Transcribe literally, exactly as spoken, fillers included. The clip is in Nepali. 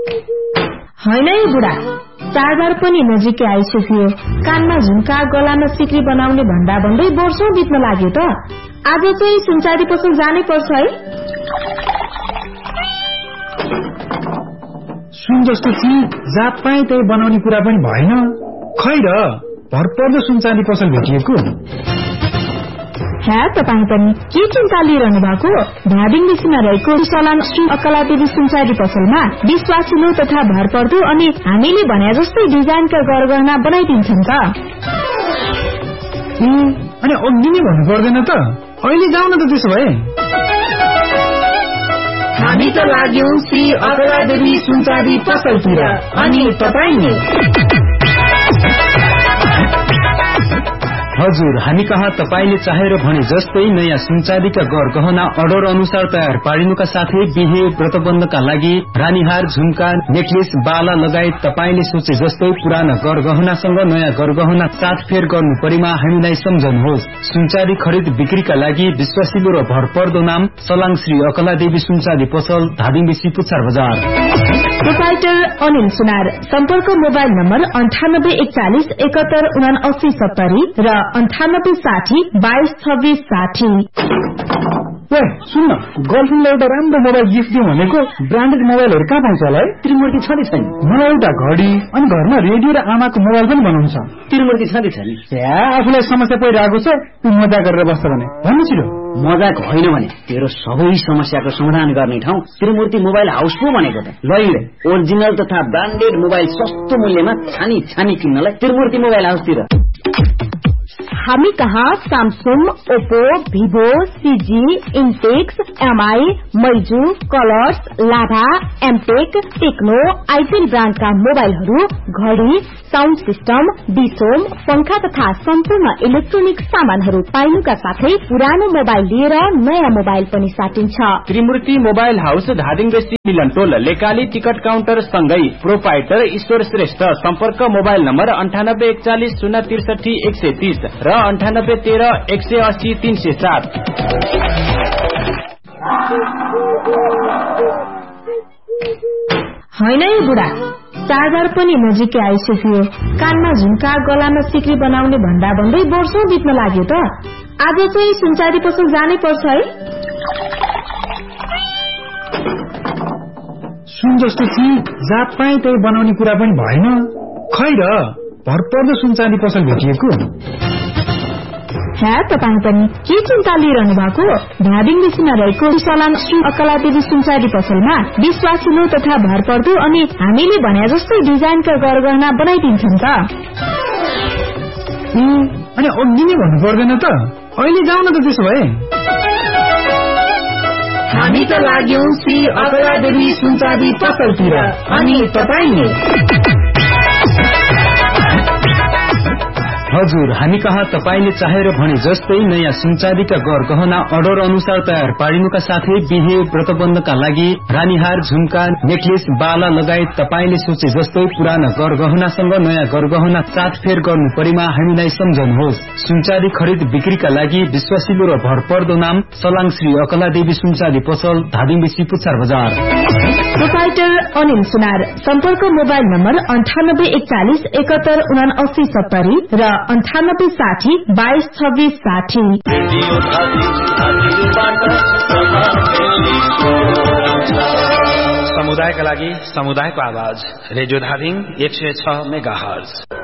होइन है बुढा, चाडबाड पनि नजिकै आइसक्यो। कानमा झुम्का, गलामा सिक्री बनाउने भन्दा भन्दै वर्षौं बित्न लाग्यो त। आज चाहिँ सुनचाँदी पसल जानै पर्छ है। सुन जस्तो चिज जात पाए त्यही बनाउने कुरा पनि भएन। खै र भरपर्दो सुनचाँदी पसल भेटिएको। हे तपाईँ पनि के चिन्ता लिइरहनु भएको? धादिङ बेसीमा रहेको सलाम श्री अकलादेवी सुनचाँदी पसलमा विश्वासिलो तथा भरपर्दो अनि हामीले भने जस्तै डिजाइनका गरगहना बनाइदिन्छन् त। अनि अघि नै भन्नु पर्दैन त? अहिले जाउँ न त त्यसो भए। हामी त लाग्यौं श्री अकलादेवी सुनचाँदी पसलतिर, अनि तपाईँ नि? हजुर, हामी कहाँ तपाईले चाहेर भने जस्तै नयाँ सुनचाँदीका गरगहना अर्डर अनुसार तयार पारिनुका साथै बिहे व्रतबन्धका लागि रानीहार, झुम्का, नेकलेस, बाला लगायत तपाईले सोचे जस्तै पुराना गरगहनासँग नयाँ गरगहना साथफेर गर्नु परेमा हामीलाई सम्झनुहोस्। सुनचाँदी खरिद बिक्रीका लागि विश्वासिलो र भरपर्दो नाम सलाङ श्री अकलादेवी सुनचाँदी पसल, धादिङ बेसी, पुच्छार बजार। प्रोपाइटर अनिल सुनार। सम्पर्क मोबाइल नम्बर अन्ठानब्बे एकचालिस एकहत्तर उना अस्सी सत्तरी र अन्ठानब्बे साठी बाइस छब्बीस साठी। सुन्न, गर्लफ्रेन्डलाई एउटा राम्रो मोबाइल गिफ्ट दिउँ भनेको। ब्रान्डेड मोबाइलहरू कहाँ पाउँछ होला है? त्रिमूर्ति छँदै छ नि। मलाई एउटा घडी अनि घरमा रेडियो र आमाको मोबाइल पनि बनाउनु छ। त्रिमूर्ति छँदै छ नि। आफूलाई समस्या परिरहेको छ, तू मजा गरेर बस्छ भने भन्नु छिरो। मजाक होइन भने तेरो सबै समस्याको समाधान गर्ने ठाउँ त्रिमूर्ति मोबाइल हाउस पो भनेको त। लैले ओरिजिनल तथा ब्रान्डेड मोबाइल सस्तो मूल्यमा छानी छानी किन्नलाई त्रिमूर्ति मोबाइल हाउसतिर। हामी कहाँ Samsung, Oppo, Vivo, CG, इन्टेक्स, MI, मैजू, colours, लाभा, एमटेक, टेक्नो, आइटेल ब्रान्डका मोबाइलहरू, घडी, साउन्ड सिस्टम, डिसोम, पंखा तथा सम्पूर्ण इलेक्ट्रोनिक सामानहरू पाइनुका साथै पुरानो मोबाइल लिएर नयाँ मोबाइल पनि साटिन्छ। त्रिमूर्ति मोबाइल हाउस, धादिङ बेसी, मिलनटोल, लेकाली टिकट काउन्टर सँगै प्रोपाइटर ईश्वर श्रेष्ठ। सम्पर्क मोबाइल नम्बर अन्ठानब्बे एकचालिस शून्य त्रिसठी एक सय तीस र अन्ठानब्बे तेह्र एक सय अस्सी तीन सय सात। होइन है बुढा, चाडबाड पनि नजिकै आइसक्यो। कानमा झुम्का, गलामा सिक्री बनाउने भन्दा भन्दै वर्षौं बित्न लाग्यो त। आज चाहिँ सुनचाँदी पसल जानै पर्छ है। सुन जस्तो चिज जात पाए त्यही बनाउने कुरा पनि भएन। खै र भरपर्दो सुनचाँदी पसल भेटिएको। हे तपाईँ पनि के चिन्ता लिइरहनु भएको? धादिङ बेसीमा रहेको सलाम श्री अकलादेवी सुनचाँदी पसलमा विश्वासिलो तथा भरपर्दो अनि हामीले भने जस्तै डिजाइनका गरगहना बनाइदिन्छन् त। अनि अघि नै भन्नु पर्दैन त? अहिले जाउँ न त त्यसो भए। हामी त लाग्यौं श्री अकलादेवी सुनचाँदी पसलतिर, अनि तपाईँ नि? हजुर, हामी कहाँ तपाईले चाहेर भने जस्तै नयाँ सुनचाँदीका गरगहना अर्डर अनुसार तयार पारिनुका साथै बिहे व्रतबन्धका लागि रानीहार, झुम्का, नेकलेस, बाला लगायत तपाईले सोचे जस्तै पुराना गरगहनासँग नयाँ गरगहना साथफेर गर्नु परेमा हामीलाई सम्झनुहोस्। सुनचाँदी खरिद बिक्रीका लागि विश्वासिलो र भरपर्दो नाम सलाङ श्री अकलादेवी सुनचाँदी पसल, धादिङ बेसी, पुच्छार बजार। प्रोपाइटर अनिल सुनार। सम्पर्क मोबाइल नम्बर अन्ठानब्बे एकचालिस एकहत्तर उना अस्सी सत्तरी र अन्ठानब्बे साठी बाइस छब्बीस साठी। समुदायका लागि समुदायको आवाज, रेडियो धादिङ एक सय छ मेगा हर्ज।